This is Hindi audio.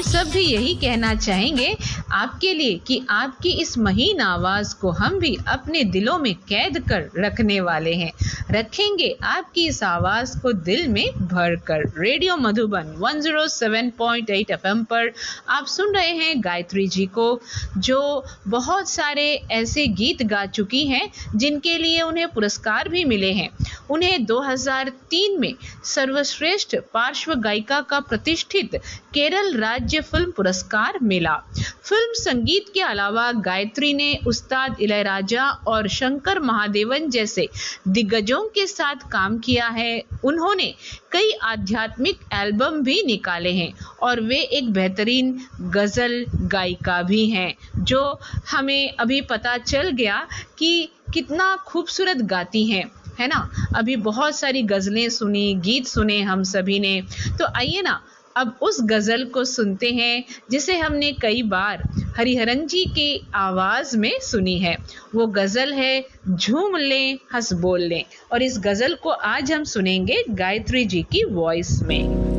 सब भी यही कहना चाहेंगे आपके लिए कि आपकी इस महीन आवाज़ को हम भी अपने दिलों में कैद कर रखने वाले हैं। रखेंगे आपकी इस आवाज़ को दिल में भर कर। रेडियो मधुबन 107.8 FM पर आप सुन रहे हैं गायत्री जी को, जो बहुत सारे ऐसे गीत गा चुकी हैं जिनके लिए उन्हें पुरस्कार भी मिले हैं। उन्हें 2003 में सर्वश्रेष्ठ पार्श्व गायिका का प्रतिष्ठित केरल राज्य फिल्म पुरस्कार मिला। फिल्म संगीत के अलावा गायत्री ने उस्ताद इलैयाराजा और शंकर महादेवन जैसे दिग्गजों के साथ काम किया है। उन्होंने कई आध्यात्मिक एल्बम भी निकाले हैं और वे एक बेहतरीन गज़ल गायिका भी हैं, जो हमें अभी पता चल गया कि कितना खूबसूरत गाती हैं, है ना। अभी बहुत सारी गज़लें सुनी, गीत सुने हम सभी ने, तो आइए ना अब उस गज़ल को सुनते हैं जिसे हमने कई बार हरिहरन जी की आवाज़ में सुनी है। वो गज़ल है झूम लें हंस बोल लें, और इस गज़ल को आज हम सुनेंगे गायत्री जी की वॉइस में।